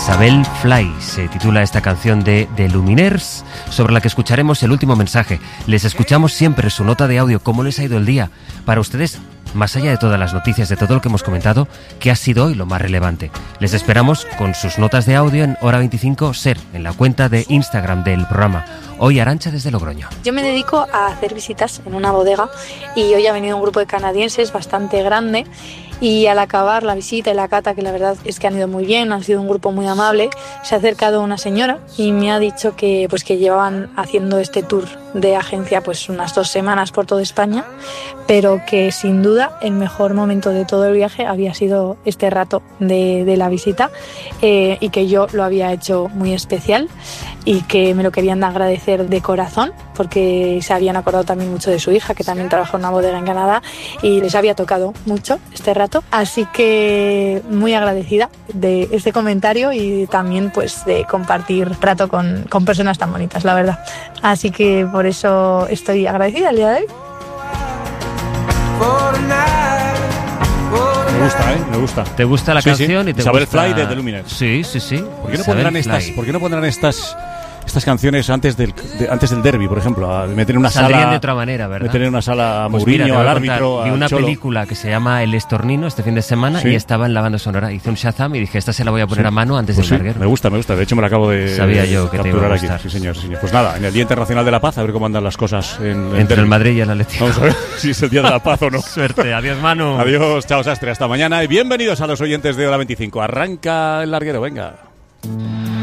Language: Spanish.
Isabel Fly se titula esta canción de Lumineers, sobre la que escucharemos el último mensaje. Les escuchamos siempre su nota de audio. ¿Cómo les ha ido el día? Para ustedes, más allá de todas las noticias, de todo lo que hemos comentado, ¿qué ha sido hoy lo más relevante? Les esperamos con sus notas de audio en Hora 25 Ser, en la cuenta de Instagram del programa. Hoy Arantxa desde Logroño. Yo me dedico a hacer visitas en una bodega y hoy ha venido un grupo de canadienses bastante grande. Y al acabar la visita y la cata, que la verdad es que han ido muy bien, han sido un grupo muy amable, se ha acercado una señora y me ha dicho que llevaban haciendo este tour de agencia pues unas 2 semanas por toda España, pero que sin duda el mejor momento de todo el viaje había sido este rato de la visita, y que yo lo había hecho muy especial y que me lo querían agradecer de corazón, porque se habían acordado también mucho de su hija, que también trabaja en una bodega en Canadá, y les había tocado mucho este rato. Así que muy agradecida de este comentario y también pues de compartir rato con personas tan bonitas, la verdad. Así que por eso estoy agradecida el día de hoy. Me gusta, me gusta. ¿Te gusta la canción? Sí. Y te Isabel gusta... Fly de Lumineers. Sí. ¿Por qué no pondrán estas canciones antes del derbi, por ejemplo? Meter en una Saldrían sala de otra manera, ¿verdad? Meter en una sala a Pues Mourinho, mira, al árbitro, vi una al Cholo. película que se llama El Estornino este fin de semana, ¿Sí? y estaba en la banda sonora. Hice un Shazam y dije, esta se la voy a poner a mano antes Pues del sí, larguero. me gusta. De hecho, me la acabo de Sabía yo que te iba a capturar aquí. gustar. Sí, señor. Pues nada, en el Día Internacional de la Paz, a ver cómo andan las cosas entre el Madrid y el Atlético. Vamos a ver si es el Día de la Paz o no. Suerte, adiós, Manu. Adiós, chao, Sastre, hasta mañana y bienvenidos a los oyentes de Hora 25. Arranca el larguero, venga.